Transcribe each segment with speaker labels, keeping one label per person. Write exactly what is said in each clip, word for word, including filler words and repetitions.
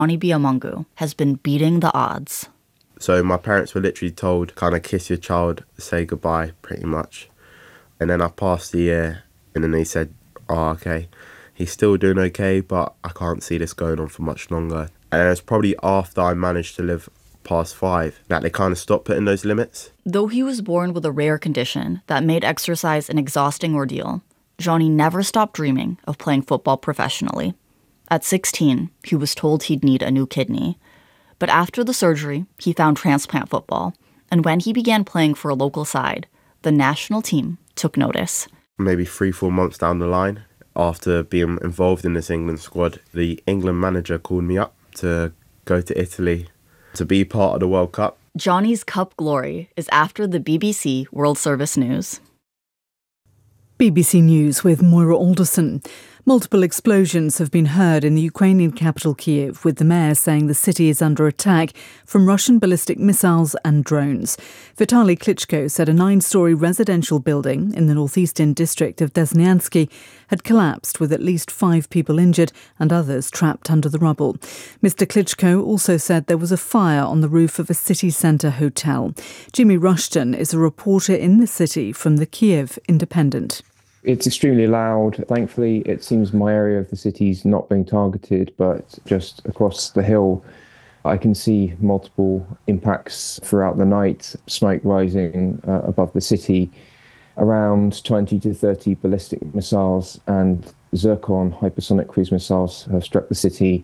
Speaker 1: Johnny Biamungu has been beating the odds.
Speaker 2: So my parents were literally told, kind of kiss your child, say goodbye, pretty much. And then I passed the year, and then they said, oh, okay, he's still doing okay, but I can't see this going on for much longer. And it was probably after I managed to live past five that they kind of stopped putting those limits.
Speaker 1: Though he was born with a rare condition that made exercise an exhausting ordeal, Johnny never stopped dreaming of playing football professionally. At sixteen, he was told he'd need a new kidney. But after the surgery, he found transplant football. And when he began playing for a local side, the national team took notice.
Speaker 2: Maybe three, four months down the line, after being involved in this England squad, the England manager called me up to go to Italy to be part of the World Cup.
Speaker 1: Johnny's Cup glory is after the B B C World Service News.
Speaker 3: B B C News with Moira Alderson. Multiple explosions have been heard in the Ukrainian capital Kyiv, with the mayor saying the city is under attack from Russian ballistic missiles and drones. Vitaly Klitschko said a nine-storey residential building in the northeastern district of Desnyansky had collapsed, with at least five people injured and others trapped under the rubble. Mister Klitschko also said there was a fire on the roof of a city centre hotel. Jimmy Rushton is a reporter in the city from the Kyiv Independent.
Speaker 4: It's extremely loud. Thankfully, it seems my area of the city is not being targeted, but just across the hill, I can see multiple impacts throughout the night, smoke rising uh, above the city. Around twenty to thirty ballistic missiles and Zircon hypersonic cruise missiles have struck the city,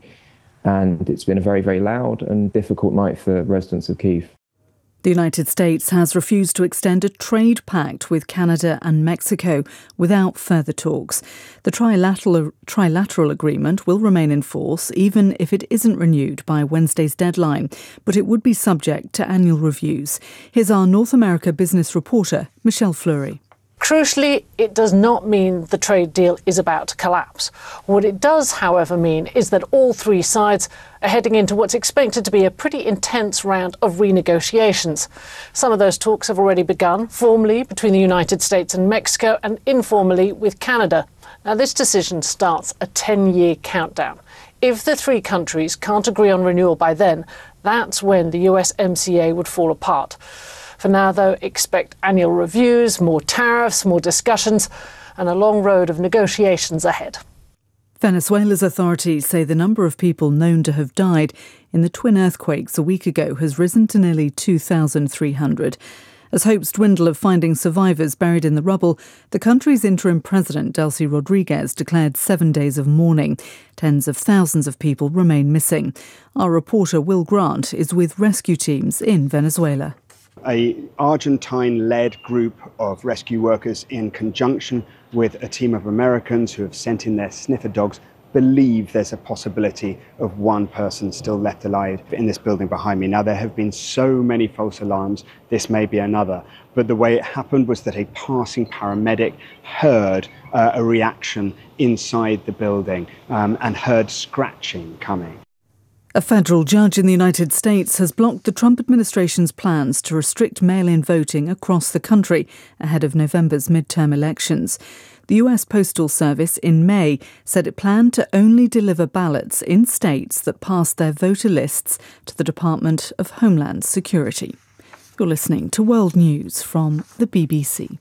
Speaker 4: and it's been a very, very loud and difficult night for residents of Kyiv.
Speaker 3: The United States has refused to extend a trade pact with Canada and Mexico without further talks. The trilateral, trilateral agreement will remain in force even if it isn't renewed by Wednesday's deadline, but it would be subject to annual reviews. Here's our North America business reporter, Michelle Fleury.
Speaker 5: Crucially, it does not mean the trade deal is about to collapse. What it does, however, mean is that all three sides are heading into what's expected to be a pretty intense round of renegotiations. Some of those talks have already begun, formally between the United States and Mexico and informally with Canada. Now, this decision starts a ten-year countdown. If the three countries can't agree on renewal by then, that's when the U S M C A would fall apart. For now, though, expect annual reviews, more tariffs, more discussions, and a long road of negotiations ahead.
Speaker 3: Venezuela's authorities say the number of people known to have died in the twin earthquakes a week ago has risen to nearly two thousand three hundred. As hopes dwindle of finding survivors buried in the rubble, the country's interim president, Delcy Rodriguez, declared seven days of mourning. Tens of thousands of people remain missing. Our reporter, Will Grant, is with rescue teams in Venezuela.
Speaker 6: An Argentine-led group of rescue workers in conjunction with a team of Americans who have sent in their sniffer dogs believe there's a possibility of one person still left alive in this building behind me. Now, there have been so many false alarms, this may be another. But the way it happened was that a passing paramedic heard uh, a reaction inside the building um, and heard scratching coming.
Speaker 3: A federal judge in the United States has blocked the Trump administration's plans to restrict mail-in voting across the country ahead of November's midterm elections. The U S Postal Service in May said it planned to only deliver ballots in states that passed their voter lists to the Department of Homeland Security. You're listening to World News from the B B C.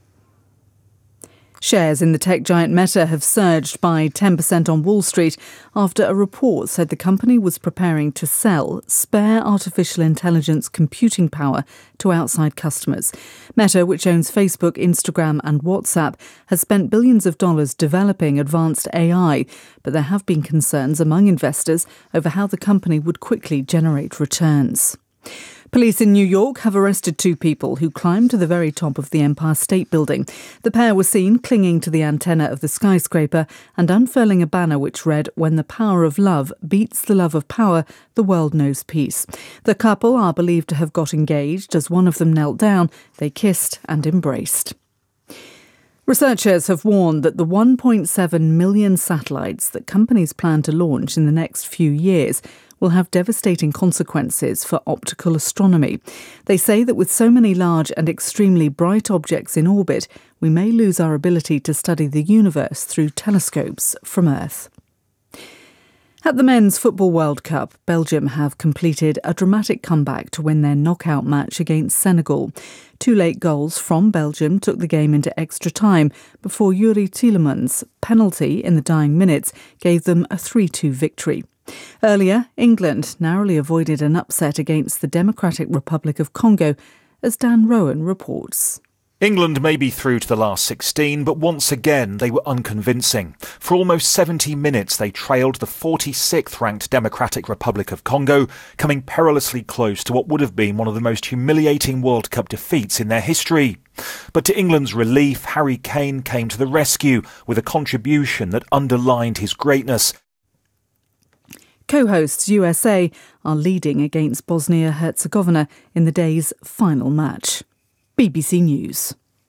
Speaker 3: Shares in the tech giant Meta have surged by ten percent on Wall Street after a report said the company was preparing to sell spare artificial intelligence computing power to outside customers. Meta, which owns Facebook, Instagram and WhatsApp, has spent billions of dollars developing advanced A I, but there have been concerns among investors over how the company would quickly generate returns. Police in New York have arrested two people who climbed to the very top of the Empire State Building. The pair were seen clinging to the antenna of the skyscraper and unfurling a banner which read, "When the power of love beats the love of power, the world knows peace." The couple are believed to have got engaged. As one of them knelt down, they kissed and embraced. Researchers have warned that the one point seven million satellites that companies plan to launch in the next few years will have devastating consequences for optical astronomy. They say that with so many large and extremely bright objects in orbit, we may lose our ability to study the universe through telescopes from Earth. At the Men's Football World Cup, Belgium have completed a dramatic comeback to win their knockout match against Senegal. Two late goals from Belgium took the game into extra time before Yuri Tielemans' penalty in the dying minutes gave them a three two victory. Earlier, England narrowly avoided an upset against the Democratic Republic of Congo, as Dan Rowan reports.
Speaker 7: England may be through to the last sixteen, but once again they were unconvincing. For almost seventy minutes they trailed the forty-sixth ranked Democratic Republic of Congo, coming perilously close to what would have been one of the most humiliating World Cup defeats in their history. But to England's relief, Harry Kane came to the rescue with a contribution that underlined his greatness.
Speaker 3: Co-hosts U S A are leading against Bosnia-Herzegovina in the day's final match. B B C News.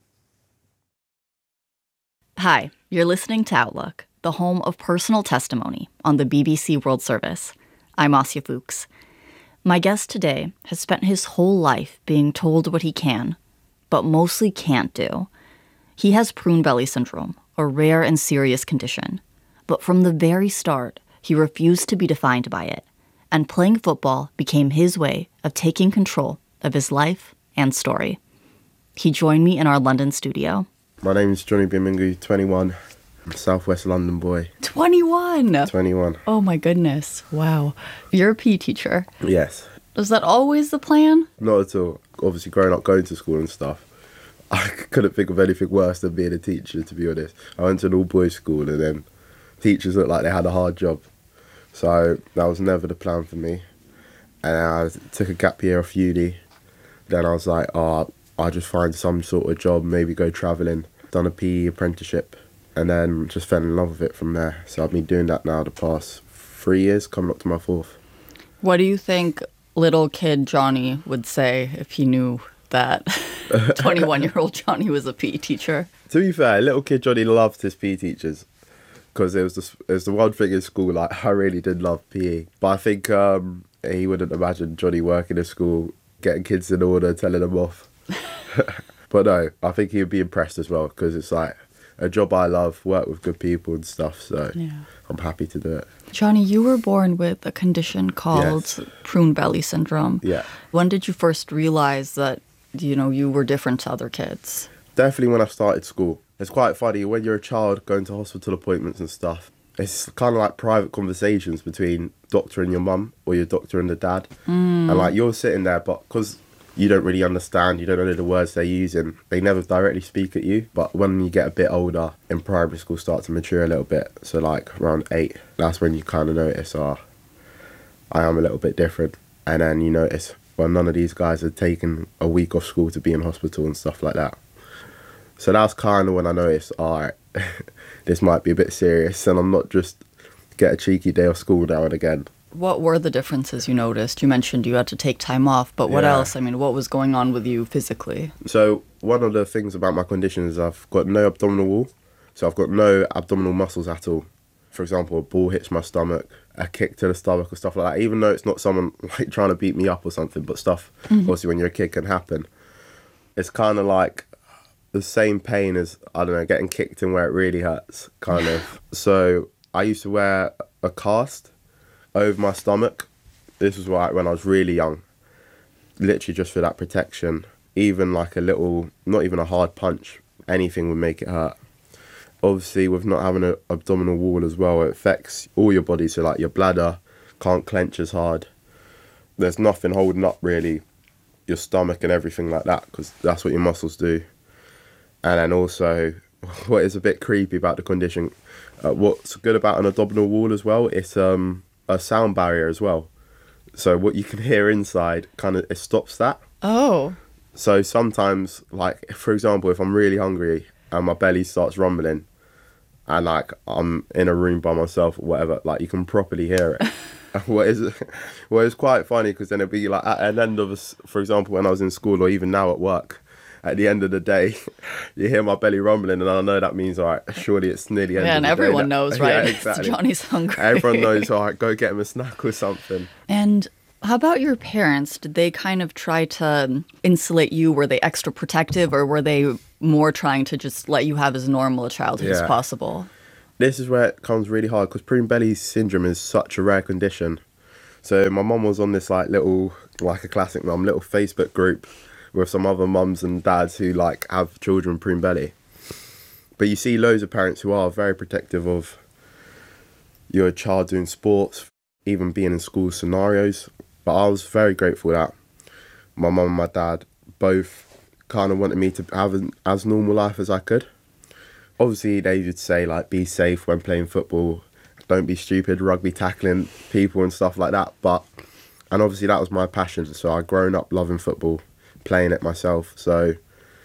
Speaker 1: Hi, you're listening to Outlook, the home of personal testimony on the B B C World Service. I'm Asya Fuchs. My guest today has spent his whole life being told what he can, but mostly can't do. He has prune belly syndrome, a rare and serious condition. But from the very start, he refused to be defined by it, and playing football became his way of taking control of his life and story. He joined me in our London studio.
Speaker 2: My name's Johnny Bimingu, twenty-one. I'm a Southwest London boy.
Speaker 1: twenty-one?
Speaker 2: twenty-one.
Speaker 1: Oh my goodness. Wow. You're a P E teacher.
Speaker 2: Yes.
Speaker 1: Was that always the plan?
Speaker 2: Not at all. Obviously, growing up, going to school and stuff, I couldn't think of anything worse than being a teacher, to be honest. I went to an all-boys school and then teachers looked like they had a hard job. So that was never the plan for me. And I took a gap year off uni. Then I was like, oh, I'll just find some sort of job, maybe go travelling. Done a P E apprenticeship and then just fell in love with it from there. So I've been doing that now the past three years, coming up to my fourth.
Speaker 1: What do you think little kid Johnny would say if he knew that twenty-one-year-old Johnny was a P E teacher?
Speaker 2: To be fair, little kid Johnny loved his P E teachers because it was, the, it was the one thing in school, like, I really did love P E. But I think um, he wouldn't imagine Johnny working in school, getting kids in order, telling them off. But no, I think he'd be impressed as well because it's like a job I love, work with good people and stuff, so yeah. I'm happy to do it.
Speaker 1: Johnny, you were born with a condition called
Speaker 2: yes.
Speaker 1: prune belly syndrome.
Speaker 2: Yeah.
Speaker 1: When did you first realize that, you know, you were different to other kids?
Speaker 2: Definitely when I started school. It's quite funny, when you're a child going to hospital appointments and stuff, it's kind of like private conversations between doctor and your mum or your doctor and the dad. Mm. And like you're sitting there, but because you don't really understand, you don't know the words they're using, they never directly speak at you. But when you get a bit older, in primary school, start to mature a little bit, so like around eight, that's when you kind of notice, oh, I am a little bit different. And then you notice, well, none of these guys had taken a week off school to be in hospital and stuff like that. So that's kind of when I noticed, all right, this might be a bit serious, and I'm not just get a cheeky day off school now and again.
Speaker 1: What were the differences you noticed? You mentioned you had to take time off, but what
Speaker 2: yeah.
Speaker 1: else? I mean, what was going on with you physically?
Speaker 2: So one of the things about my condition is I've got no abdominal wall. So I've got no abdominal muscles at all. For example, a ball hits my stomach, a kick to the stomach or stuff like that, even though it's not someone like trying to beat me up or something, but stuff, mm-hmm. obviously when you're a kid, can happen. It's kind of like the same pain as, I don't know, getting kicked in where it really hurts, kind of. So I used to wear a cast over my stomach. This was like when I was really young, literally just for that protection. Even like a little, not even a hard punch, anything would make it hurt. Obviously with not having an abdominal wall as well, it affects all your body, so like your bladder can't clench as hard. There's nothing holding up really your stomach and everything like that, because that's what your muscles do. And then also, what is a bit creepy about the condition, uh, what's good about an abdominal wall as well, it's um a sound barrier as well. So what you can hear inside, kind of, it stops that.
Speaker 1: Oh.
Speaker 2: So sometimes, like, for example, if I'm really hungry and my belly starts rumbling and, like, I'm in a room by myself or whatever, like, you can properly hear it. what is well, it's quite funny because then it'll be, like, at an end of, a, for example, when I was in school or even now at work, at the end of the day, you hear my belly rumbling, and I know that means, all right, surely it's near the end
Speaker 1: yeah,
Speaker 2: of the
Speaker 1: and everyone
Speaker 2: day.
Speaker 1: knows, right?
Speaker 2: Yeah, exactly.
Speaker 1: Johnny's hungry.
Speaker 2: Everyone knows, all right, go get him a snack or something.
Speaker 1: And how about your parents? Did they kind of try to insulate you? Were they extra protective, or were they more trying to just let you have as normal a childhood
Speaker 2: yeah.
Speaker 1: as possible?
Speaker 2: This is where it comes really hard because Prader-Willi syndrome is such a rare condition. So my mum was on this like little, like a classic mum, little Facebook group with some other mums and dads who like have children with Prader-Willi. But you see loads of parents who are very protective of your child doing sports, even being in school scenarios. But I was very grateful that my mum and my dad both kind of wanted me to have an, as normal life as I could. Obviously, they would say, like, be safe when playing football, don't be stupid, rugby tackling people and stuff like that. But, and obviously that was my passion, so I'd grown up loving football, playing it myself. So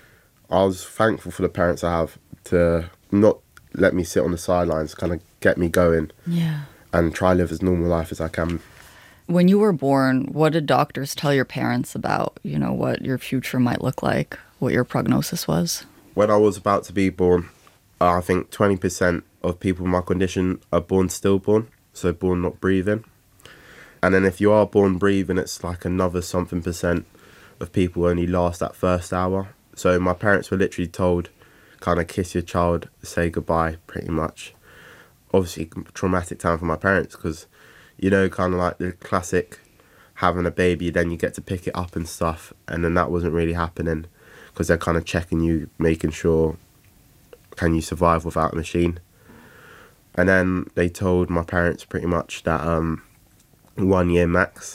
Speaker 2: I was thankful for the parents I have to not let me sit on the sidelines, kind of get me going.
Speaker 1: Yeah.
Speaker 2: And try live as normal life as I can.
Speaker 1: When you were born, what did doctors tell your parents about, you know, what your future might look like, what your prognosis was?
Speaker 2: When I was about to be born, I think twenty percent of people with my condition are born stillborn, so born not breathing. And then if you are born breathing, it's like another something percent of people only last that first hour. So my parents were literally told, kind of kiss your child, say goodbye, pretty much. Obviously, traumatic time for my parents because, you know, kind of like the classic having a baby, then you get to pick it up and stuff. And then that wasn't really happening because they're kind of checking you, making sure, can you survive without a machine? And then they told my parents pretty much that um, one year max.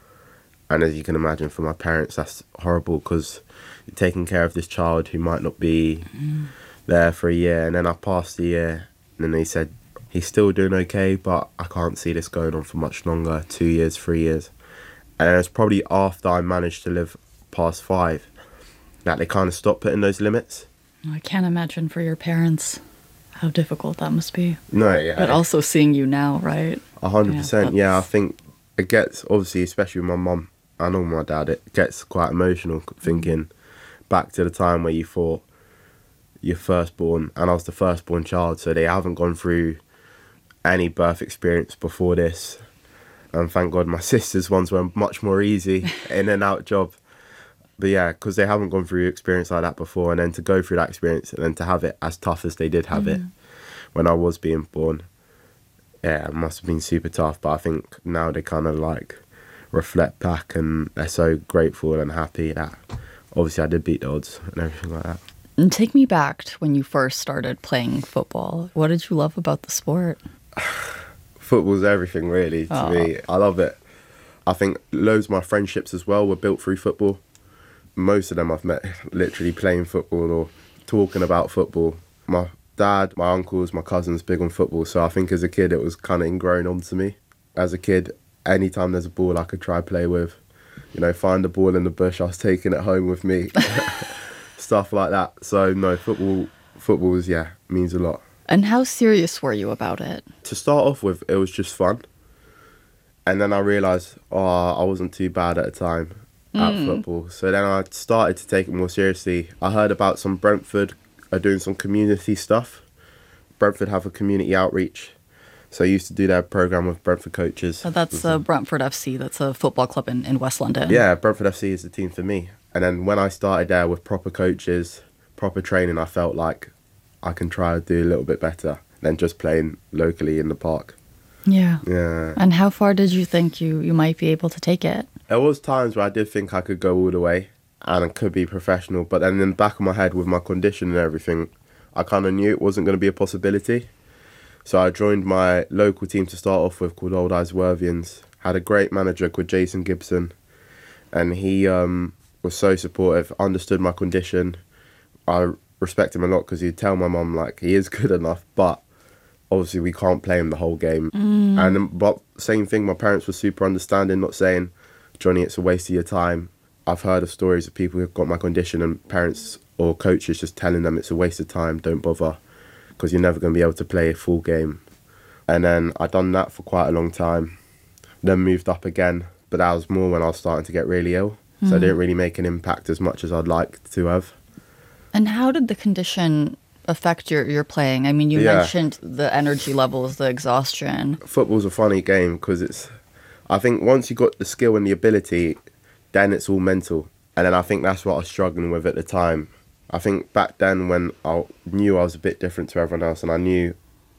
Speaker 2: And as you can imagine, for my parents, that's horrible because you're taking care of this child who might not be mm. there for a year. And then I passed the year and then they said, he's still doing okay, but I can't see this going on for much longer, two years, three years. And it was probably after I managed to live past five that they kind of stopped putting those limits.
Speaker 1: I can't imagine for your parents how difficult that must be.
Speaker 2: No, yeah.
Speaker 1: But also seeing you now, right?
Speaker 2: A hundred percent, yeah. I think it gets, obviously, especially with my mum and all my dad, it gets quite emotional thinking back to the time where you thought you're firstborn, and I was the firstborn child, so they haven't gone through any birth experience before this. And thank God my sister's ones were much more easy, in and out job. But yeah, because they haven't gone through experience like that before, and then to go through that experience and then to have it as tough as they did have mm-hmm. it when I was being born, yeah, it must have been super tough. But I think now they kind of like reflect back and they're so grateful and happy that obviously I did beat the odds and everything like that.
Speaker 1: And take me back to when you first started playing football. What did you love about the sport?
Speaker 2: Football's everything, really, to oh. me. I love it. I think loads of my friendships as well were built through football. Most of them I've met literally playing football or talking about football. My dad, my uncles, my cousins, big on football. So I think as a kid, it was kind of ingrown onto me. As a kid, anytime there's a ball I could try play with, you know, find the ball in the bush, I was taking it home with me. Stuff like that. So no, football, football is, yeah, means a lot.
Speaker 1: And how serious were you about it?
Speaker 2: To start off with, it was just fun. And then I realised, oh, I wasn't too bad at the time at mm. football. So then I started to take it more seriously. I heard about some Brentford are doing some community stuff. Brentford have a community outreach. So I used to do their programme with Brentford coaches.
Speaker 1: So that's uh, Brentford F C. That's a football club in, in West London.
Speaker 2: Yeah, Brentford F C is the team for me. And then when I started there with proper coaches, proper training, I felt like I can try to do a little bit better than just playing locally in the park.
Speaker 1: Yeah.
Speaker 2: Yeah.
Speaker 1: And how far did you think you, you might be able to take it?
Speaker 2: There was times where I did think I could go all the way and I could be professional. But then in the back of my head with my condition and everything, I kind of knew it wasn't going to be a possibility. So I joined my local team to start off with called Old Isleworthians. Had a great manager called Jason Gibson. And he um, was so supportive, understood my condition. I respect him a lot because he'd tell my mum, like, he is good enough, but obviously we can't play him the whole game. Mm. And but same thing, my parents were super understanding, not saying, Johnny, it's a waste of your time. I've heard of stories of people who've got my condition and parents or coaches just telling them it's a waste of time, don't bother, because you're never going to be able to play a full game. And then I done that for quite a long time, then moved up again, but that was more when I was starting to get really ill. Mm. So I didn't really make an impact as much as I'd like to have.
Speaker 1: And how did the condition affect your, your playing? I mean, you yeah. mentioned the energy levels, the exhaustion.
Speaker 2: Football's a funny game because it's, I think once you got the skill and the ability, then it's all mental. And then I think that's what I was struggling with at the time. I think back then when I knew I was a bit different to everyone else and I knew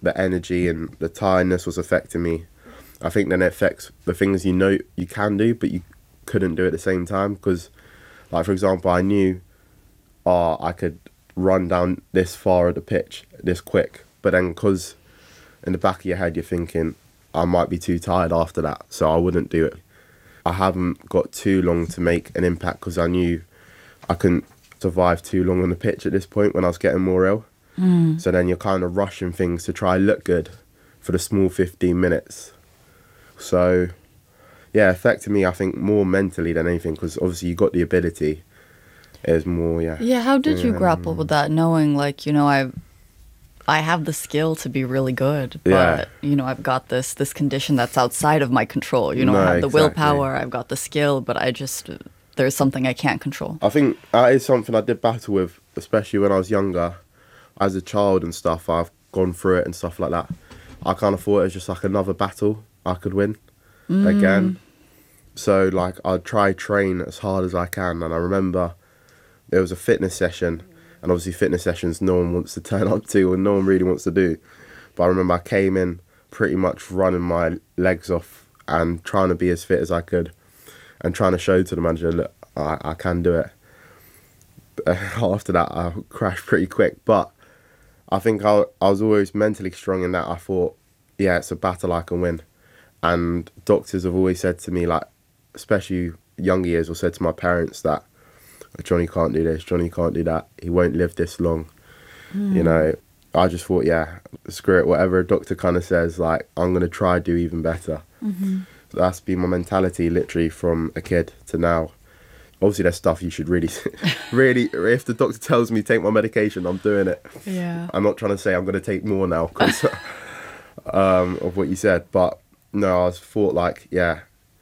Speaker 2: the energy and the tiredness was affecting me. I think then it affects the things you know you can do, but you couldn't do at the same time. Because, like, for example, I knew, oh, I could run down this far of the pitch this quick. But then because in the back of your head, you're thinking, I might be too tired after that, so I wouldn't do it. I haven't got too long to make an impact because I knew I couldn't survive too long on the pitch at this point when I was getting more ill. Mm. So then you're kind of rushing things to try look good for the small fifteen minutes. So, yeah, it affected me, I think, more mentally than anything, because obviously you got the ability. It was more, yeah.
Speaker 1: Yeah, how did you
Speaker 2: yeah.
Speaker 1: grapple with that, knowing, like, you know, I I have the skill to be really good, but,
Speaker 2: yeah.
Speaker 1: you know, I've got this this condition that's outside of my control. You know,
Speaker 2: no,
Speaker 1: I have the
Speaker 2: exactly.
Speaker 1: willpower, I've got the skill, but I just, there's something I can't control.
Speaker 2: I think that is something I did battle with, especially when I was younger. As a child and stuff, I've gone through it and stuff like that. I kind of thought it was just like another battle I could win mm. again. So, like, I'd try train as hard as I can. And I remember there was a fitness session, and obviously fitness sessions no one wants to turn up to and no one really wants to do. But I remember I came in pretty much running my legs off and trying to be as fit as I could and trying to show to the manager, look, I, I can do it. But after that, I crashed pretty quick. But I think I, I was always mentally strong in that. I thought, yeah, it's a battle I can win. And doctors have always said to me, like, especially younger years, or said to my parents that Johnny can't do this, Johnny can't do that, he won't live this long. Mm. You know, I just thought, yeah, screw it, whatever a doctor kind of says, like, I'm going to try do even better. Mm-hmm. So that's been my mentality literally from a kid to now. Obviously, there's stuff you should really, really, if the doctor tells me take my medication, I'm doing it.
Speaker 1: Yeah.
Speaker 2: I'm not trying to say I'm going to take more now because um, of what you said. But no, I was thought like, yeah,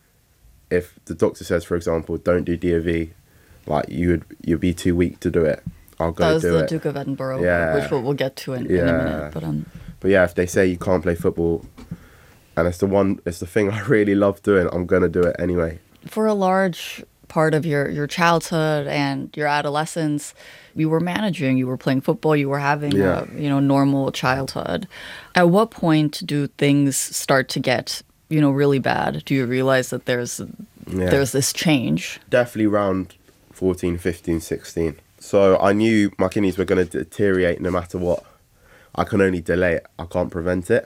Speaker 2: if the doctor says, for example, don't do D O V, like you would, you'd be too weak to do it. I'll go do it.
Speaker 1: That was the Duke of Edinburgh, yeah. which we'll, we'll get to in,
Speaker 2: yeah.
Speaker 1: in a minute. But um.
Speaker 2: But yeah, if they say you can't play football, and it's the one, it's the thing I really love doing, I'm going to do it anyway.
Speaker 1: For a large part of your, your childhood and your adolescence, you were managing, you were playing football, you were having
Speaker 2: yeah.
Speaker 1: a you know normal childhood. At what point do things start to get you know really bad? Do you realize that there's yeah. there's this change?
Speaker 2: Definitely around fourteen, fifteen, sixteen. So I knew my kidneys were going to deteriorate no matter what. I can only delay it, I can't prevent it.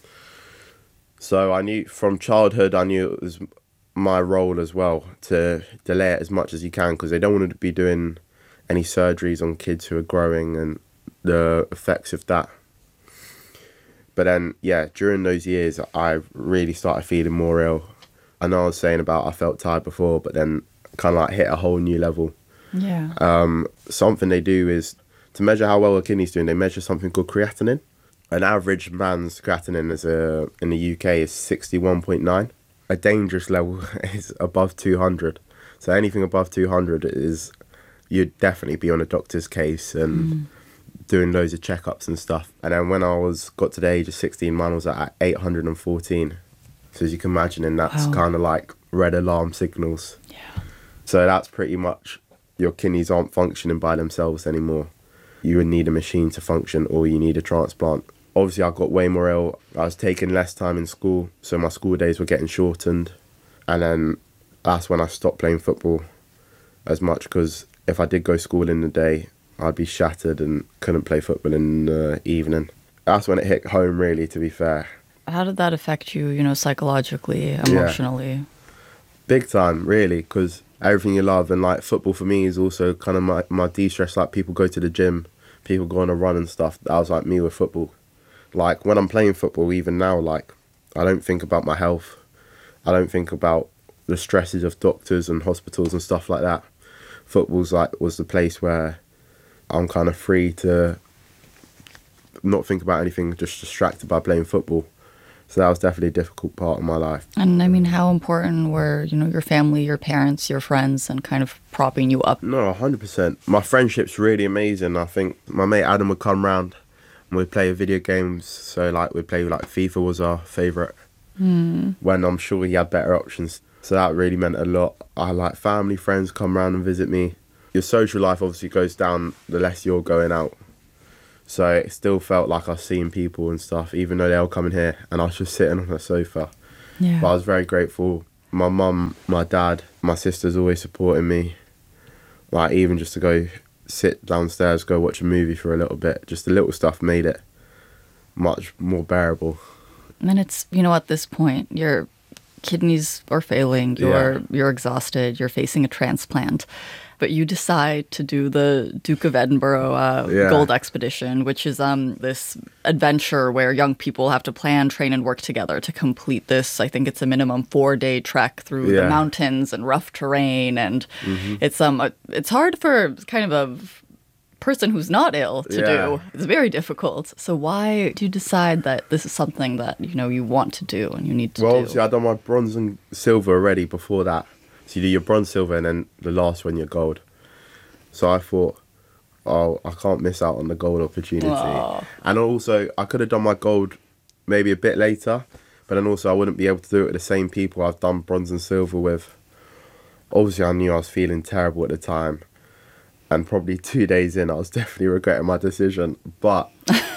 Speaker 2: So I knew from childhood, I knew it was my role as well to delay it as much as you can, because they don't want to be doing any surgeries on kids who are growing and the effects of that. But then, yeah, during those years, I really started feeling more ill. I know I was saying about I felt tired before, but then kind of like hit a whole new level.
Speaker 1: Yeah.
Speaker 2: Um, something they do is to measure how well a kidney's doing, they measure something called creatinine. An average man's creatinine is a, in the U K is sixty-one point nine. A dangerous level is above two hundred. So anything above two hundred is, you'd definitely be on a doctor's case and mm. doing loads of checkups and stuff. And then when I was got to the age of sixteen, mine was at eight hundred fourteen. So as you can imagine, and that's wow. kind of like red alarm signals.
Speaker 1: Yeah.
Speaker 2: So that's pretty much, your kidneys aren't functioning by themselves anymore. You would need a machine to function, or you need a transplant. Obviously, I got way more ill. I was taking less time in school, so my school days were getting shortened. And then that's when I stopped playing football as much, because if I did go to school in the day, I'd be shattered and couldn't play football in the evening. That's when it hit home, really, to be fair.
Speaker 1: How did that affect you, you know, psychologically, emotionally?
Speaker 2: Yeah. Big time, really, because everything you love, and like football for me is also kind of my, my de-stress. Like people go to the gym, people go on a run and stuff. That was like me with football. Like, when I'm playing football, even now, like, I don't think about my health. I don't think about the stresses of doctors and hospitals and stuff like that. Football's, like, was the place where I'm kind of free to not think about anything, just distracted by playing football. So that was definitely a difficult part of my life.
Speaker 1: And, I mean, how important were, you know, your family, your parents, your friends, and kind of propping you up?
Speaker 2: No, one hundred percent. My friendship's really amazing. I think my mate Adam would come round, and we'd play video games, so like we'd play like FIFA was our favourite, mm. when I'm sure he had better options. So that really meant a lot. I like family, friends come round and visit me. Your social life obviously goes down the less you're going out. So it still felt like I was seeing people and stuff, even though they were coming here, and I was just sitting on the sofa.
Speaker 1: Yeah.
Speaker 2: But I was very grateful. My mum, my dad, my sister's always supporting me. Like, even just to go sit downstairs, go watch a movie for a little bit. Just the little stuff made it much more bearable.
Speaker 1: And it's, you know, at this point, your kidneys are failing, you're
Speaker 2: Yeah.
Speaker 1: you're exhausted, you're facing a transplant. But you decide to do the Duke of Edinburgh uh,
Speaker 2: Yeah.
Speaker 1: Gold Expedition, which is um this adventure where young people have to plan, train, and work together to complete this. I think it's a minimum four-day trek through the
Speaker 2: Yeah.
Speaker 1: mountains and rough terrain, and
Speaker 2: Mm-hmm.
Speaker 1: it's um a- it's hard for kind of a person who's not ill to
Speaker 2: Yeah.
Speaker 1: do. It's very difficult. So why do you decide that this is something that you know you want to do and you need to
Speaker 2: Well,
Speaker 1: do?
Speaker 2: obviously, I'd done my bronze and silver already before that. So you do your bronze, silver, and then the last one, your gold. So I thought, oh, I can't miss out on the gold opportunity.
Speaker 1: Aw.
Speaker 2: And also, I could have done my gold maybe a bit later, but then also I wouldn't be able to do it with the same people I've done bronze and silver with. Obviously, I knew I was feeling terrible at the time. And probably two days in, I was definitely regretting my decision. But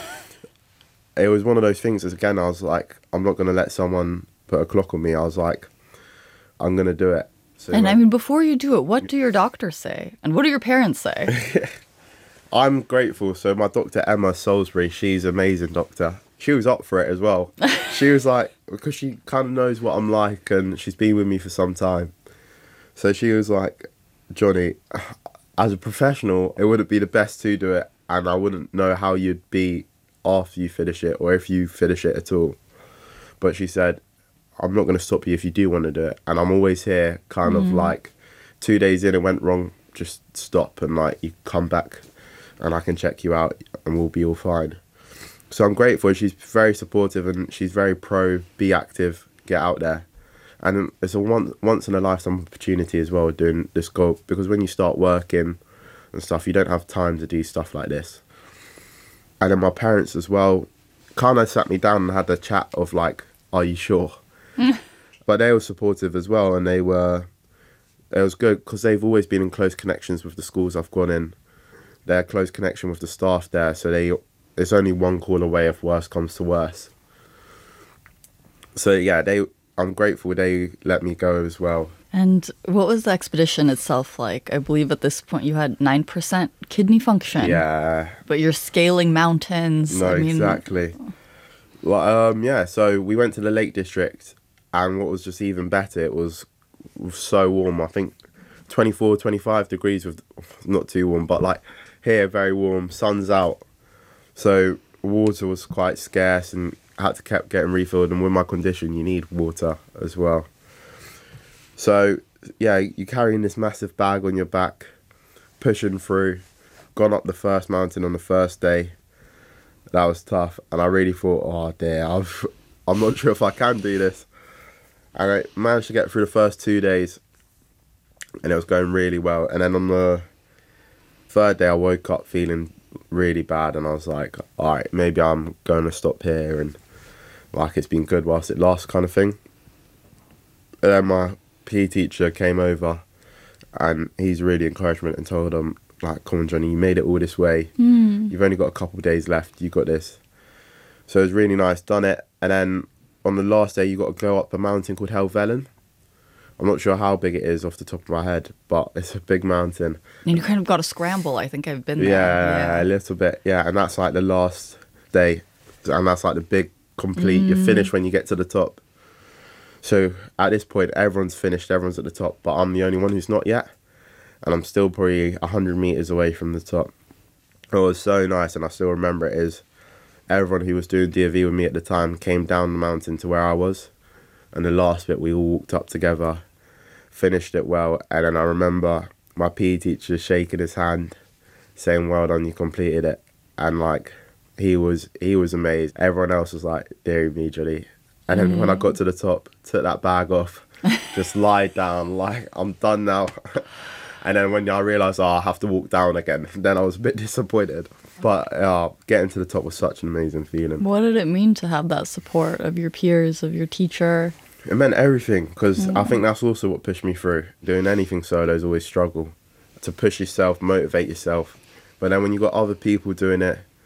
Speaker 2: it was one of those things, as again, I was like, I'm not going to let someone put a clock on me. I was like, I'm going to do it. So
Speaker 1: and I mean, before you do it, what do your doctors say? And what do your parents say?
Speaker 2: I'm grateful. So my doctor, Emma Salisbury, she's an amazing doctor. She was up for it as well. She was like, because she kind of knows what I'm like and she's been with me for some time. So she was like, Johnny, as a professional, it wouldn't be the best to do it. And I wouldn't know how you'd be after you finish it or if you finish it at all. But she said, I'm not going to stop you if you do want to do it. And I'm always here, kind of like, two days in, it went wrong, just stop and like you come back and I can check you out and we'll be all fine. So I'm grateful. She's very supportive and she's very pro, be active, get out there. And it's a once, once in a lifetime opportunity as well doing this goal, because when you start working and stuff, you don't have time to do stuff like this. And then my parents as well kind of sat me down and had a chat of like, are you sure? But they were supportive as well, and they were, it was good because they've always been in close connections with the schools I've gone in. They're close connection with the staff there, so they it's only one call away if worse comes to worse. So yeah, they I'm grateful they let me go as well.
Speaker 1: And what was the expedition itself like? I believe at this point you had nine percent kidney function.
Speaker 2: Yeah.
Speaker 1: But you're scaling mountains.
Speaker 2: No,
Speaker 1: I mean,
Speaker 2: exactly. Well, um, yeah, so we went to the Lake District, and what was just even better, it was so warm. I think twenty-four, twenty-five degrees, with not too warm, but like here, very warm, sun's out. So water was quite scarce and I had to keep getting refilled. And with my condition, you need water as well. So, yeah, you're carrying this massive bag on your back, pushing through, gone up the first mountain on the first day. That was tough. And I really thought, oh, dear, I've, I'm not sure if I can do this. And I managed to get through the first two days. And it was going really well. And then on the third day, I woke up feeling really bad. And I was like, all right, maybe I'm going to stop here. And like, it's been good whilst it lasts kind of thing. And then my P E teacher came over and he's really encouragement and told him, like, come on, Johnny, you made it all this way. Mm. You've only got a couple of days left. You got this. So it was really nice, done it. And then on the last day, you got to go up a mountain called Helvellyn. I'm not sure how big it is off the top of my head, but it's a big mountain.
Speaker 1: And you kind of got to scramble. I think I've been there.
Speaker 2: Yeah, yeah, a little bit. Yeah, and that's like the last day. And that's like the big complete. Mm. You're finished when you get to the top. So at this point, everyone's finished, everyone's at the top, but I'm the only one who's not yet. And I'm still probably one hundred metres away from the top. It was so nice, and I still remember it is everyone who was doing D A V with me at the time came down the mountain to where I was. And the last bit, we all walked up together, finished it well. And then I remember my P E teacher shaking his hand, saying, well done, you completed it. And like, he was he was amazed. Everyone else was like, dear me, Johnny. And then mm. when I got to the top, took that bag off, just lied down, like, I'm done now. And then when I realised, oh, I have to walk down again, then I was a bit disappointed. But uh, getting to the top was such an amazing feeling.
Speaker 1: What did it mean to have that support of your peers, of your teacher?
Speaker 2: It meant everything, because mm. I think that's also what pushed me through. Doing anything solo is always struggle. To push yourself, motivate yourself. But then when you've got other people doing it,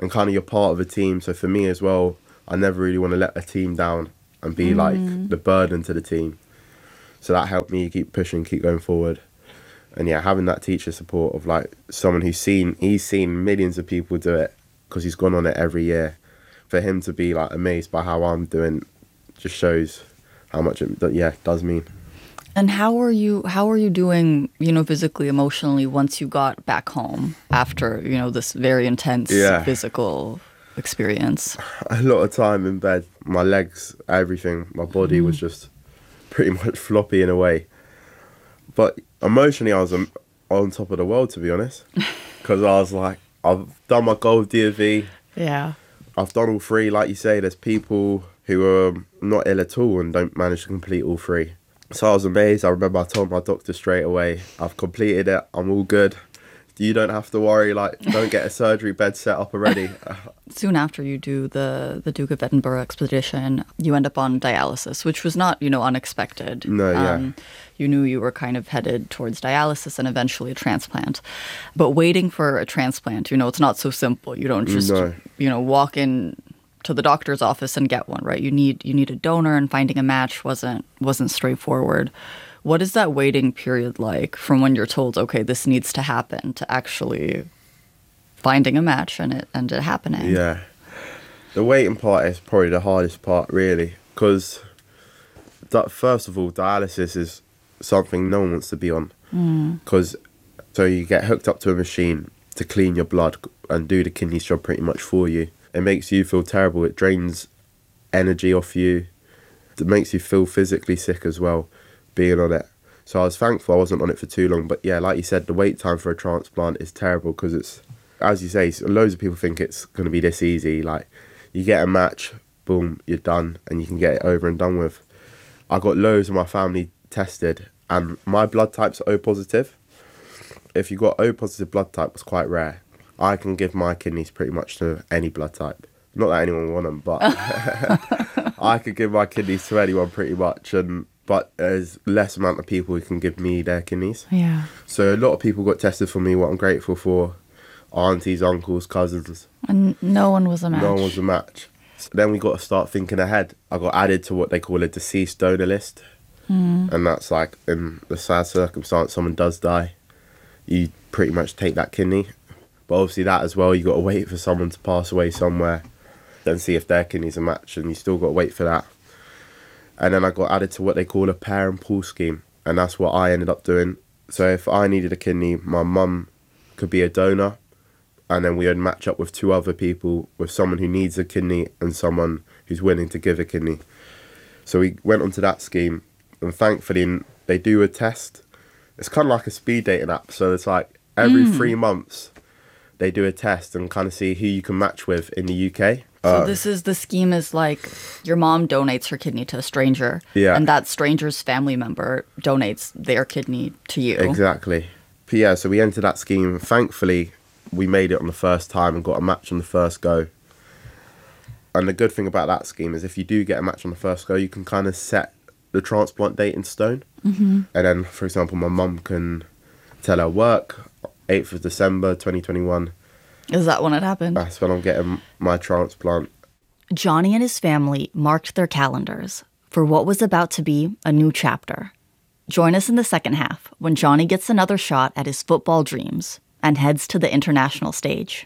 Speaker 2: and kind of you're part of a team. So for me as well, I never really want to let a team down and be mm. like the burden to the team. So that helped me keep pushing, keep going forward. And yeah, having that teacher support of like someone who's seen, he's seen millions of people do it because he's gone on it every year. For him to be like amazed by how I'm doing just shows how much it yeah, does mean.
Speaker 1: And how are you how are you doing, you know, physically, emotionally once you got back home after, you know, this very intense yeah. physical experience?
Speaker 2: A lot of time in bed. My legs, everything, my body mm. was just pretty much floppy in a way. But emotionally, I was um, on top of the world, to be honest. Because I was like, I've done my gold D of V.
Speaker 1: Yeah.
Speaker 2: I've done all three. Like you say, there's people who are not ill at all and don't manage to complete all three. So I was amazed. I remember I told my doctor straight away, I've completed it. I'm all good. You don't have to worry. Like, don't get a surgery bed set up already.
Speaker 1: Soon after you do the, the Duke of Edinburgh expedition, you end up on dialysis, which was not, you know, unexpected.
Speaker 2: No, yeah. Um,
Speaker 1: you knew you were kind of headed towards dialysis and eventually a transplant. But waiting for a transplant, you know, it's not so simple. You don't just, no. you know, walk in to the doctor's office and get one, right? You need you need a donor, and finding a match wasn't wasn't straightforward. What is that waiting period like from when you're told, okay, this needs to happen, to actually finding a match and it and it happening?
Speaker 2: Yeah. The waiting part is probably the hardest part, really, because first of all, dialysis is something no one wants to be on. Because mm. so you get hooked up to a machine to clean your blood and do the kidney's job pretty much for you. It makes you feel terrible. It drains energy off you. It makes you feel physically sick as well, being on it. So I was thankful I wasn't on it for too long. But yeah, like you said, the wait time for a transplant is terrible because it's, as you say, loads of people think it's going to be this easy. Like, you get a match, boom, you're done, and you can get it over and done with. I got loads of my family tested, and my blood type's O positive. If you got O positive blood type, it's quite rare. I can give my kidneys pretty much to any blood type. Not that anyone will want them, but I could give my kidneys to anyone pretty much. And but there's less amount of people who can give me their kidneys.
Speaker 1: Yeah.
Speaker 2: So a lot of people got tested for me, what I'm grateful for. Aunties, uncles, cousins.
Speaker 1: And no one was a match.
Speaker 2: No one was a match. So then we got to start thinking ahead. I got added to what they call a deceased donor list. Mm. And that's like, in the sad circumstance, someone does die, you pretty much take that kidney. But obviously that as well, you got to wait for someone to pass away somewhere, then see if their kidney's a match, and you still got to wait for that. And then I got added to what they call a pair and pool scheme, and that's what I ended up doing. So if I needed a kidney, my mum could be a donor, and then we would match up with two other people, with someone who needs a kidney and someone who's willing to give a kidney. So we went onto that scheme, and thankfully they do a test. It's kind of like a speed dating app, so it's like every mm. three months they do a test and kind of see who you can match with in the U K.
Speaker 1: So
Speaker 2: uh,
Speaker 1: this is, the scheme is like your mom donates her kidney to a stranger,
Speaker 2: yeah.
Speaker 1: and that stranger's family member donates their kidney to you.
Speaker 2: Exactly. But yeah, so we entered that scheme. Thankfully, we made it on the first time and got a match on the first go. And the good thing about that scheme is if you do get a match on the first go, you can kind of set the transplant date in stone. Mm-hmm. And then, for example, my mum can tell her work, eighth of December twenty twenty-one.
Speaker 1: Is that when it happened?
Speaker 2: That's when I'm getting my transplant.
Speaker 1: Johnny and his family marked their calendars for what was about to be a new chapter. Join us in the second half when Johnny gets another shot at his football dreams and heads to the international stage.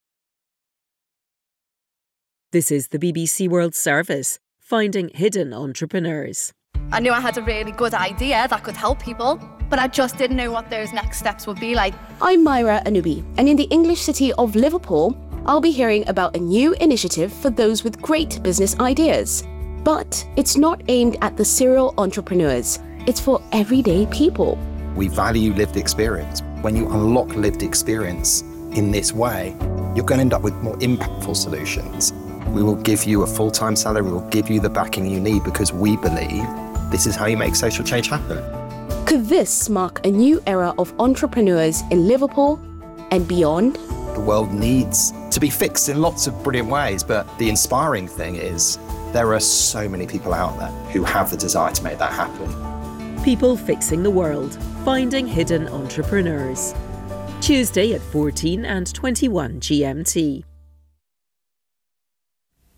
Speaker 8: This is the B B C World Service, finding hidden entrepreneurs.
Speaker 9: I knew I had a really good idea that could help people, but I just didn't know what those next steps would be like.
Speaker 10: I'm Myra Anubi, and in the English city of Liverpool, I'll be hearing about a new initiative for those with great business ideas. But it's not aimed at the serial entrepreneurs. It's for everyday people.
Speaker 11: We value lived experience. When you unlock lived experience in this way, you're going to end up with more impactful solutions. We will give you a full-time salary, we will give you the backing you need because we believe this is how you make social change happen.
Speaker 10: Could this mark a new era of entrepreneurs in Liverpool and beyond?
Speaker 11: The world needs to be fixed in lots of brilliant ways, but the inspiring thing is there are so many people out there who have the desire to make that happen.
Speaker 8: People fixing the world, finding hidden entrepreneurs. Tuesday at fourteen and twenty-one G M T.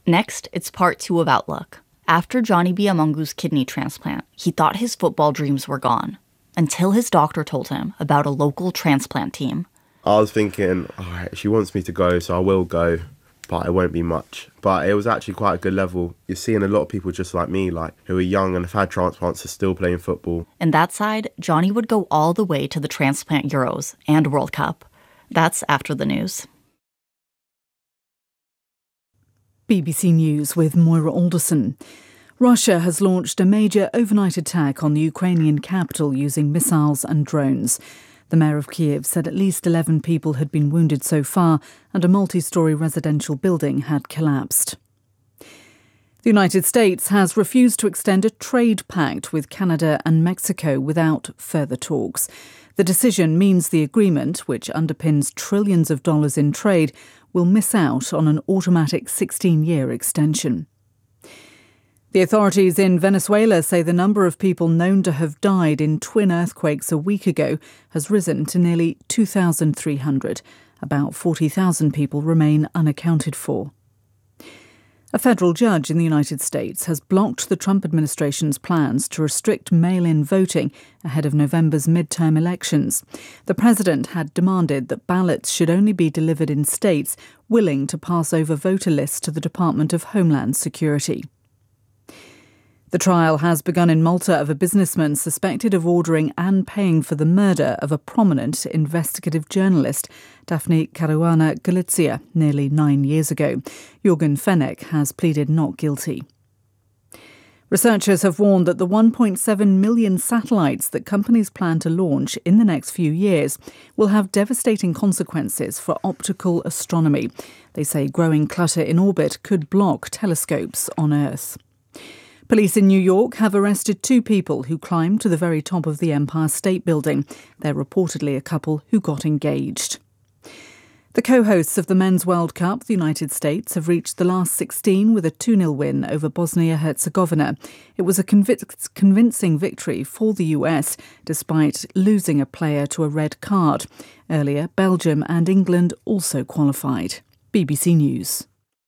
Speaker 1: Next, it's part two of Outlook. After Johnny Biamungu's kidney transplant, he thought his football dreams were gone, until his doctor told him about a local transplant team.
Speaker 2: I was thinking, all right, she wants me to go, so I will go, but it won't be much. But it was actually quite a good level. You're seeing a lot of people just like me, like who are young and have had transplants, are still playing football.
Speaker 1: And that side, Johnny would go all the way to the Transplant Euros and World Cup. That's after the news.
Speaker 3: B B C News with Moira Alderson. Russia has launched a major overnight attack on the Ukrainian capital using missiles and drones. The mayor of Kyiv said at least eleven people had been wounded so far and a multi-storey residential building had collapsed. The United States has refused to extend a trade pact with Canada and Mexico without further talks. The decision means the agreement, which underpins trillions of dollars in trade, will miss out on an automatic sixteen-year extension. The authorities in Venezuela say the number of people known to have died in twin earthquakes a week ago has risen to nearly two thousand three hundred. About forty thousand people remain unaccounted for. A federal judge in the United States has blocked the Trump administration's plans to restrict mail-in voting ahead of November's midterm elections. The president had demanded that ballots should only be delivered in states willing to pass over voter lists to the Department of Homeland Security. The trial has begun in Malta of a businessman suspected of ordering and paying for the murder of a prominent investigative journalist, Daphne Caruana Galizia, nearly nine years ago. Jürgen Fenech has pleaded not guilty. Researchers have warned that the one point seven million satellites that companies plan to launch in the next few years will have devastating consequences for optical astronomy. They say growing clutter in orbit could block telescopes on Earth. Police in New York have arrested two people who climbed to the very top of the Empire State Building. They're reportedly a couple who got engaged. The co-hosts of the Men's World Cup, the United States, have reached the last sixteen with a two nil win over Bosnia-Herzegovina. It was a convic- convincing victory for the U S, despite losing a player to a red card. Earlier, Belgium and England also qualified. B B C News.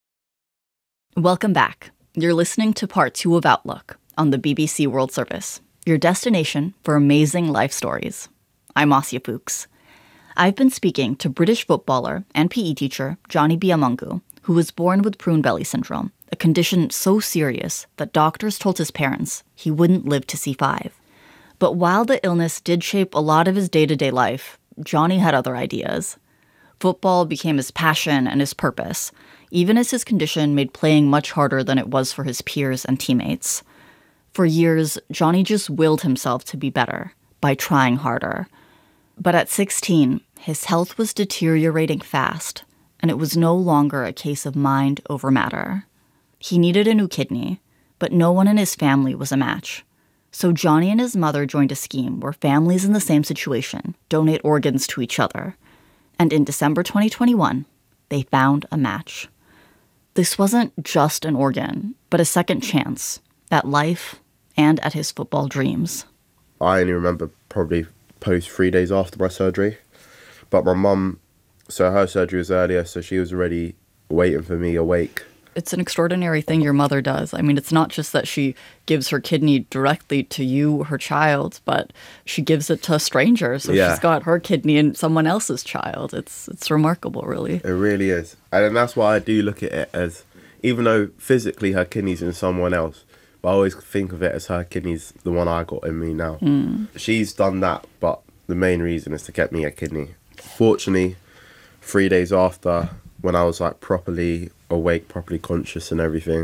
Speaker 1: Welcome back. You're listening to part two of Outlook on the B B C World Service, your destination for amazing life stories. I'm Asya Fuchs. I've been speaking to British footballer and P E teacher Johnny Biamungu, who was born with prune belly syndrome, a condition so serious that doctors told his parents he wouldn't live to see five. But while the illness did shape a lot of his day-to-day life, Johnny had other ideas. Football became his passion and his purpose, even as his condition made playing much harder than it was for his peers and teammates. For years, Johnny just willed himself to be better by trying harder. But at sixteen, his health was deteriorating fast, and it was no longer a case of mind over matter. He needed a new kidney, but no one in his family was a match. So Johnny and his mother joined a scheme where families in the same situation donate organs to each other. And in December twenty twenty-one, they found a match. This wasn't just an organ, but a second chance at life and at his football dreams.
Speaker 2: I only remember probably post three days after my surgery. But my mum, so her surgery was earlier, so she was already waiting for me awake.
Speaker 1: It's an extraordinary thing your mother does. I mean, it's not just that she gives her kidney directly to you, her child, but she gives it to a stranger. So yeah. She's got her kidney in someone else's child. It's it's remarkable, really.
Speaker 2: It really is. And that's why I do look at it as, even though physically her kidney's in someone else, but I always think of it as her kidney's the one I got in me now. Mm. She's done that, but the main reason is to get me a kidney. Fortunately, three days after, when I was like properly awake, properly conscious and everything,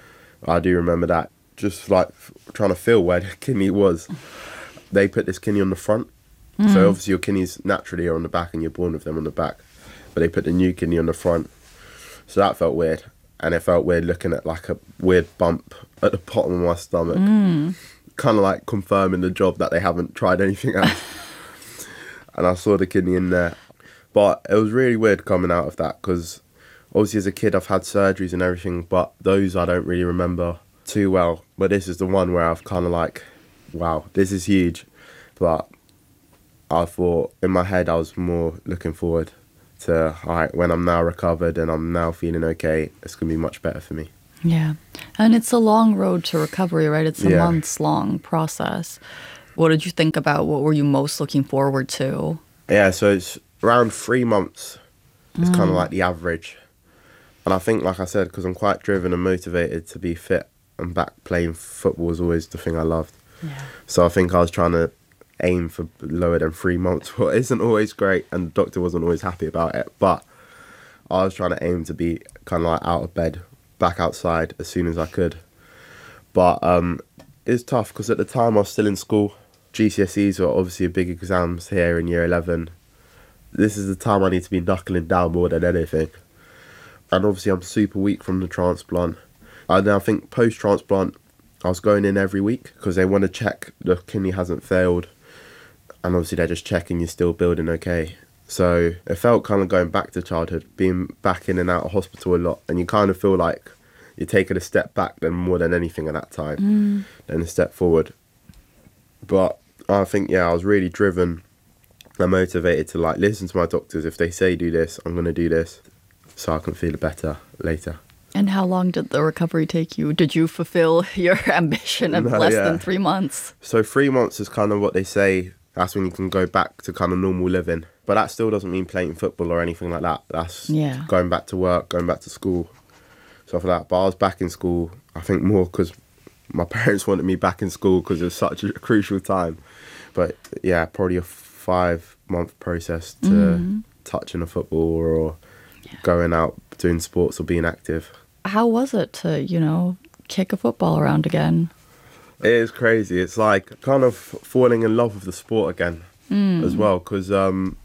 Speaker 2: I do remember that, just like trying to feel where the kidney was. They put this kidney on the front, mm. so obviously your kidneys naturally are on the back and you're born with them on the back, but they put the new kidney on the front, so that felt weird. And it felt weird looking at like a weird bump at the bottom of my stomach, mm. kind of like confirming the job that they haven't tried anything else. And I saw the kidney in there, but it was really weird coming out of that, because obviously as a kid I've had surgeries and everything, but those I don't really remember too well. But this is the one where I've kind of like, wow, this is huge. But I thought in my head I was more looking forward to, all right, when I'm now recovered and I'm now feeling okay, it's going to be much better for me.
Speaker 1: Yeah. And it's a long road to recovery, right? It's a
Speaker 2: Yeah.
Speaker 1: months-long process. What did you think about? What were you most looking forward to?
Speaker 2: Yeah, so it's around three months. It's kind of
Speaker 1: Mm.
Speaker 2: like the average. And I think, like I said, because I'm quite driven and motivated to be fit and back playing football was always the thing I loved.
Speaker 1: Yeah.
Speaker 2: So I think I was trying to aim for lower than three months, what isn't always great, and the doctor wasn't always happy about it. But I was trying to aim to be kind of like out of bed, back outside as soon as I could. But um, it's tough because at the time I was still in school. G C S Es were obviously big exams here in year eleven. This is the time I need to be knuckling down more than anything. And obviously I'm super weak from the transplant. And I think post-transplant, I was going in every week because they want to check the kidney hasn't failed. And obviously they're just checking you're still building okay. So it felt kind of going back to childhood, being back in and out of hospital a lot. And you kind of feel like you're taking a step back then more than anything at that time,
Speaker 1: Mm.
Speaker 2: then a step forward. But I think, yeah, I was really driven and motivated to like listen to my doctors. If they say do this, I'm going to do this so I can feel better later.
Speaker 1: And how long did the recovery take you? Did you fulfill your ambition of
Speaker 2: No,
Speaker 1: less
Speaker 2: yeah.
Speaker 1: than three months?
Speaker 2: So three months is kind of what they say. That's when you can go back to kind of normal living. But that still doesn't mean playing football or anything like that. That's
Speaker 1: Yeah.
Speaker 2: going back to work, going back to school, stuff like that. But I was back in school, I think more because my parents wanted me back in school because it was such a crucial time. But yeah, probably a five month process to
Speaker 1: Mhm.
Speaker 2: touching a football or going out doing sports or being active.
Speaker 1: How was it to, you know, kick a football around again?
Speaker 2: It is crazy. It's like kind of falling in love with the sport again
Speaker 1: Mm.
Speaker 2: as well. Because um,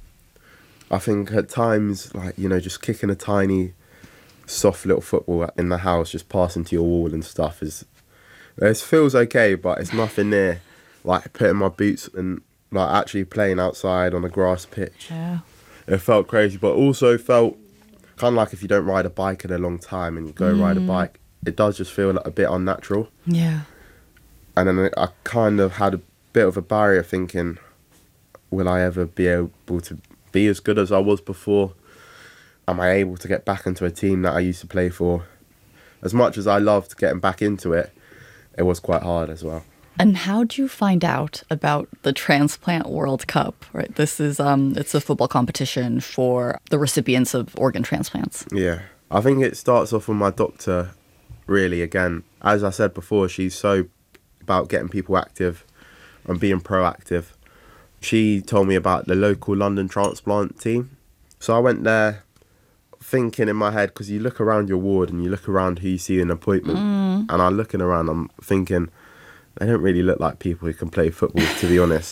Speaker 2: I think at times, like, you know, just kicking a tiny, soft little football in the house, just passing to your wall and stuff is, it feels okay, but it's nothing near like putting my boots and like actually playing outside on a grass pitch.
Speaker 1: Yeah.
Speaker 2: It felt crazy, but also felt kind of like if you don't ride a bike in a long time and you go ride a
Speaker 1: Mm.
Speaker 2: bike, it does just feel like a bit unnatural.
Speaker 1: Yeah.
Speaker 2: And then I kind of had a bit of a barrier thinking, will I ever be able to be as good as I was before? Am I able to get back into a team that I used to play for? As much as I loved getting back into it, it was quite hard as well.
Speaker 1: And how did you find out about the Transplant World Cup? Right, this is um, it's a football competition for the recipients of organ transplants.
Speaker 2: Yeah, I think it starts off with my doctor, really, again. As I said before, she's so about getting people active and being proactive. She told me about the local London transplant team. So I went there thinking in my head, because you look around your ward and you look around who you see in an appointment,
Speaker 1: Mm.
Speaker 2: and I'm looking around, I'm thinking, they don't really look like people who can play football, to be honest.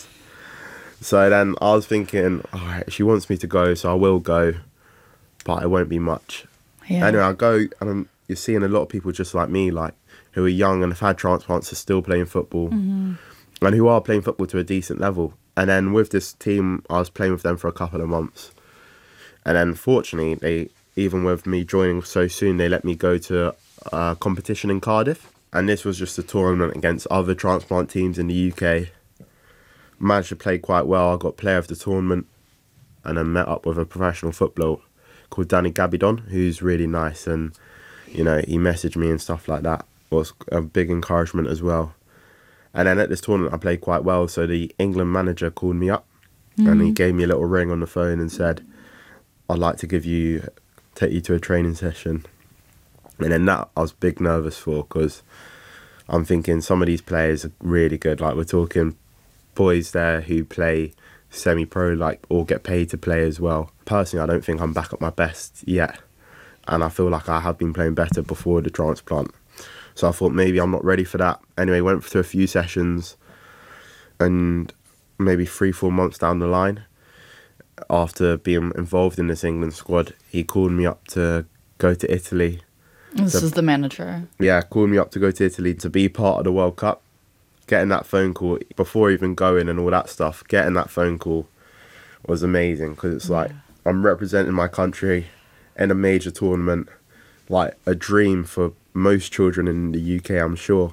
Speaker 2: So then I was thinking, all right, she wants me to go, so I will go, but it won't be much.
Speaker 1: Yeah.
Speaker 2: Anyway, I go, and I'm, you're seeing a lot of people just like me, like who are young and have had transplants, are still playing football,
Speaker 1: Mhm.
Speaker 2: and who are playing football to a decent level. And then with this team, I was playing with them for a couple of months. And then fortunately, they, even with me joining so soon, they let me go to a competition in Cardiff. And this was just a tournament against other transplant teams in the U K. Managed to play quite well. I got player of the tournament, and then met up with a professional footballer called Danny Gabidon, who's really nice. And, you know, he messaged me and stuff like that. It was a big encouragement as well. And then at this tournament, I played quite well. So the England manager called me up, and he
Speaker 1: Mhm.
Speaker 2: gave me a little ring on the phone and said, I'd like to give you, take you to a training session. And then that I was big nervous for, because I'm thinking some of these players are really good. Like, we're talking boys there who play semi-pro, like, or get paid to play as well. Personally, I don't think I'm back at my best yet. And I feel like I have been playing better before the transplant. So I thought maybe I'm not ready for that. Anyway, went through a few sessions, and maybe three, four months down the line, after being involved in this England squad, he called me up to go to Italy.
Speaker 1: This
Speaker 2: So-
Speaker 1: is the manager.
Speaker 2: Yeah, called me up to go to Italy to be part of the World Cup. Getting that phone call before even going and all that stuff, getting that phone call was amazing, because it's like I'm representing my country in a major tournament, like a dream for most children in the U K, I'm sure.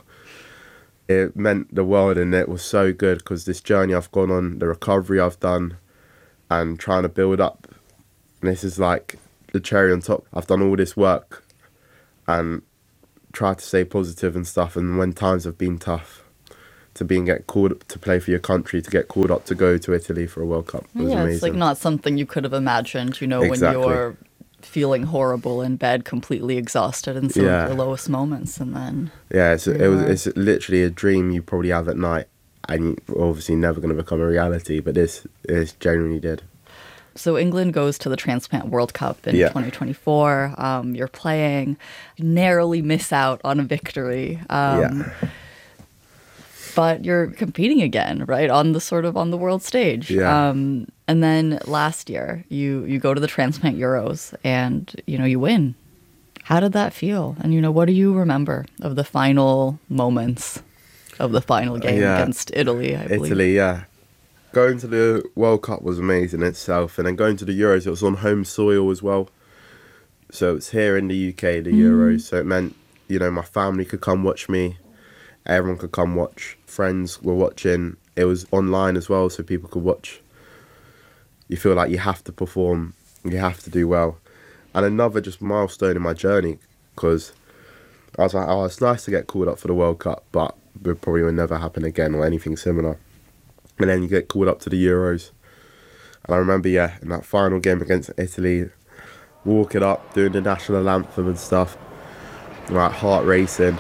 Speaker 2: It meant the world, and it was so good, because this journey I've gone on, the recovery I've done, and trying to build up, this is like the cherry on top. I've done all this work, and tried to stay positive and stuff. And when times have been tough, to being get called up to play for your country, to get called up to go to Italy for a World Cup was
Speaker 1: yeah,
Speaker 2: amazing.
Speaker 1: It's like not something you could have imagined, you know,
Speaker 2: Exactly.
Speaker 1: when you're feeling horrible in bed, completely exhausted in some
Speaker 2: Yeah.
Speaker 1: of your lowest moments, and then
Speaker 2: Yeah, it's, it was.
Speaker 1: are.
Speaker 2: It's literally a dream you probably have at night, and you're obviously never going to become a reality. But this, this genuinely did.
Speaker 1: So England goes to the Transplant World Cup in
Speaker 2: Yeah.
Speaker 1: twenty twenty-four. Um, you're playing, you narrowly miss out on a victory. Um,
Speaker 2: Yeah.
Speaker 1: But you're competing again, right, on the sort of on the world stage.
Speaker 2: Yeah.
Speaker 1: Um, and then last year, you you go to the Transplant Euros, and you know you win. How did that feel? And you know, what do you remember of the final moments of the final game
Speaker 2: Yeah.
Speaker 1: against Italy? I believe.
Speaker 2: Italy, yeah. Going to the World Cup was amazing in itself, and then going to the Euros, it was on home soil as well. So it's here in the U K, the Euros. So it meant, you know, my family could come watch me. Everyone could come watch. Friends were watching. It was online as well, so people could watch. You feel like you have to perform. You have to do well. And another just milestone in my journey, because I was like, oh, it's nice to get called up for the World Cup, but it probably will never happen again or anything similar. And then you get called up to the Euros. And I remember, yeah, in that final game against Italy, walking up, doing the national anthem and stuff, like heart racing.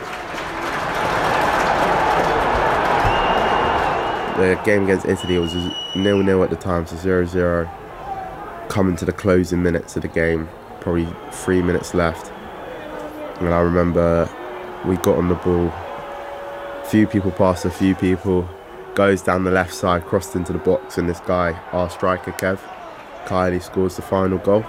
Speaker 2: The game against Italy was nil nil at the time, so zero zero. Coming to the closing minutes of the game, probably three minutes left. And I remember we got on the ball, a few people passed a few people, goes down the left side, crossed into the box, and this guy, our striker Kev, Kylie, scores the final goal.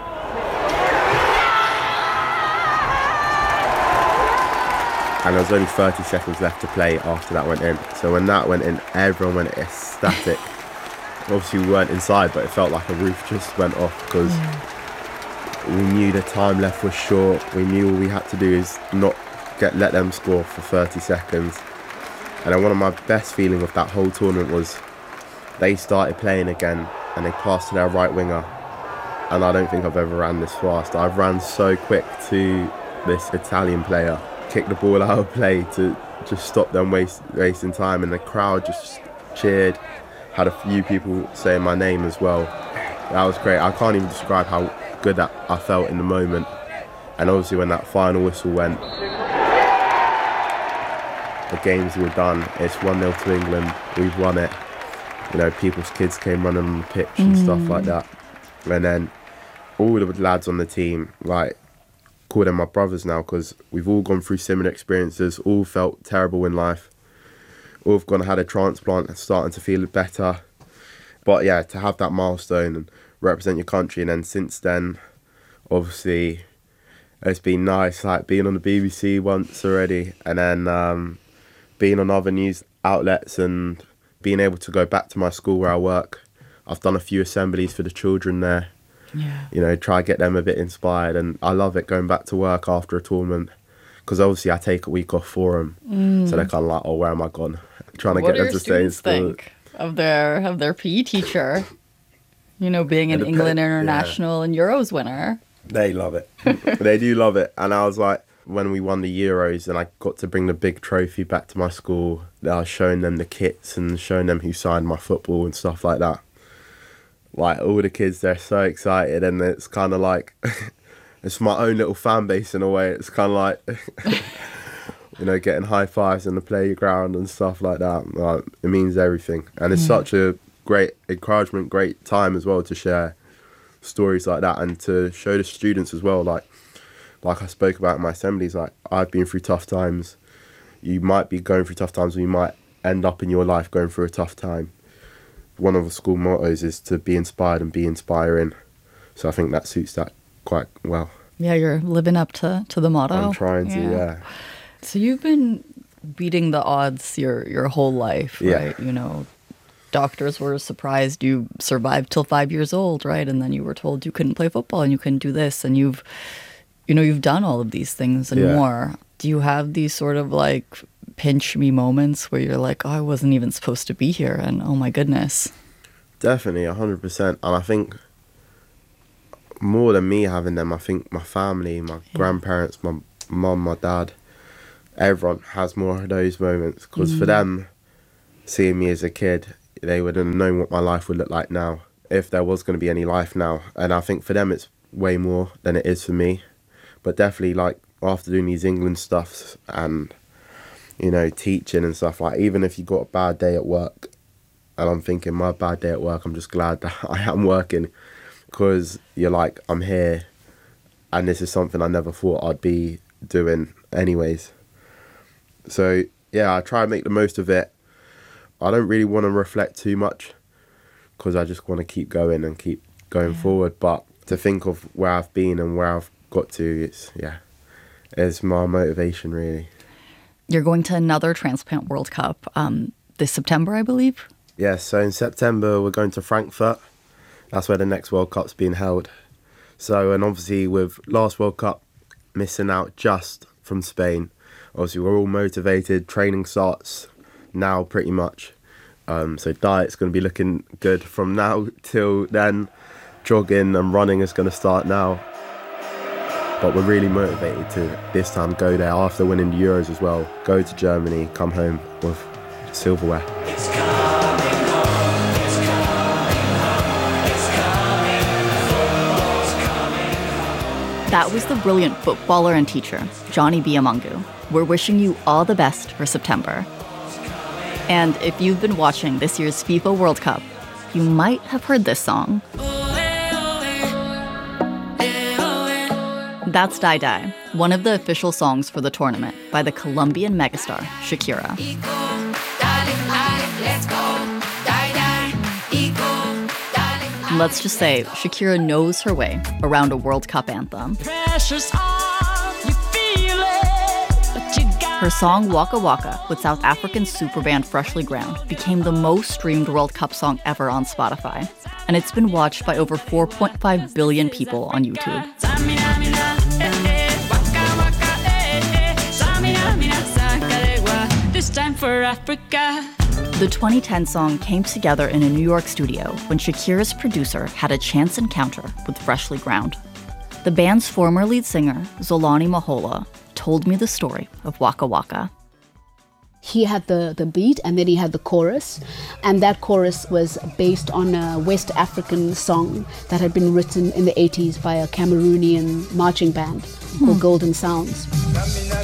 Speaker 2: And there was only thirty seconds left to play after that went in. So when that went in, everyone went ecstatic. Obviously we weren't inside, but it felt like a roof just went off, because we knew the time left was short. We knew all we had to do is not get let them score for thirty seconds. And then one of my best feelings of that whole tournament was they started playing again and they passed to their right winger. And I don't think I've ever ran this fast. I've ran so quick to this Italian player, kicked the ball out of play to just stop them waste, wasting time, and the crowd just cheered. Had a few people saying my name as well. That was great. I can't even describe how good that I felt in the moment. And obviously when that final whistle went, the games were done. It's one nil to England. We've won it. You know, people's kids came running on the pitch and mm. stuff like that. And then all the lads on the team, like, call them my brothers now, because we've all gone through similar experiences, all felt terrible in life. All have gone and had a transplant and starting to feel better. But yeah, to have that milestone and represent your country, and then since then, obviously, it's been nice, like being on the B B C once already, and then um, being on other news outlets and being able to go back to my school where I work. I've done a few assemblies for the children there.
Speaker 1: Yeah.
Speaker 2: You know, try to get them a bit inspired, and I love it going back to work after a tournament, because obviously I take a week off for them, mm. so they're kind of like, oh, where am I gone? Trying to
Speaker 1: what
Speaker 2: get them to stay in school.
Speaker 1: Think of their of their P E teacher, you know, being an England international yeah. and Euros winner.
Speaker 2: They love it. They do love it. And I was like, when we won the Euros and I got to bring the big trophy back to my school, I was showing them the kits and showing them who signed my football and stuff like that. Like, all the kids, they're so excited, and it's kind of like, it's my own little fan base in a way. It's kind of like, you know, getting high fives in the playground and stuff like that. Like, it means everything. And it's mm. such a great encouragement, great time as well to share stories like that, and to show the students as well, like, like I spoke about in my assemblies, like, I've been through tough times. You might be going through tough times, or you might end up in your life going through a tough time. One of the school mottos is to be inspired and be inspiring. So I think that suits that quite well.
Speaker 1: Yeah, you're living up to, to the motto.
Speaker 2: I'm trying to, yeah. yeah.
Speaker 1: So you've been beating the odds your, your whole life, right?
Speaker 2: Yeah.
Speaker 1: You know, doctors were surprised you survived till five years old, right? And then you were told you couldn't play football and you couldn't do this. And you've, you know, you've done all of these things and
Speaker 2: yeah.
Speaker 1: more. Do you have these sort of like pinch me moments where you're like, oh, I wasn't even supposed to be here, and oh my goodness?
Speaker 2: Definitely, one hundred percent. And I think more than me having them, I think my family, my yeah. grandparents, my mum, my dad, everyone has more of those moments, because
Speaker 3: Mm.
Speaker 2: for them, seeing me as a kid, they would have known what my life would look like now, if there was going to be any life now. And I think for them it's way more than it is for me. But definitely, like, after doing these England stuffs and, you know, teaching and stuff, like, even if you got a bad day at work, and I'm thinking my bad day at work, I'm just glad that I am working, because you're like, I'm here and this is something I never thought I'd be doing anyways. So yeah, I try and make the most of it. I don't really want to reflect too much, because I just want to keep going and keep going yeah. forward. But to think of where I've been and where I've got to, it's, yeah, it's my motivation, really.
Speaker 1: You're going to another Transplant World Cup um, this September, I believe?
Speaker 2: Yeah, so in September we're going to Frankfurt. That's where the next World Cup's being held. So, and obviously with last World Cup missing out just from Spain, obviously we're all motivated. Training starts now pretty much. Um, so diet's going to be looking good from now till then. Jogging and running is going to start now. But we're really motivated to this time go there after winning the Euros as well. Go to Germany, come home with silverware.
Speaker 12: It's coming home, it's coming home, it's coming, football's coming home.
Speaker 1: That was the brilliant footballer and teacher, Johnny Biamungu. We're wishing you all the best for September. And if you've been watching this year's FIFA World Cup, you might have heard this song. That's Die Die, one of the official songs for the tournament by the Colombian megastar Shakira. And let's just say Shakira knows her way around a World Cup anthem. Her song Waka Waka with South African superband Freshly Ground became the most streamed World Cup song ever on Spotify. And it's been watched by over four point five billion people on YouTube. This time for Africa. The twenty ten song came together in a New York studio when Shakira's producer had a chance encounter with Freshly Ground. The band's former lead singer, Zolani Mahola, told me the story of Waka Waka.
Speaker 13: He had the, the beat and then he had the chorus, and that chorus was based on a West African song that had been written in the eighties by a Cameroonian marching band called hmm. Golden Sounds.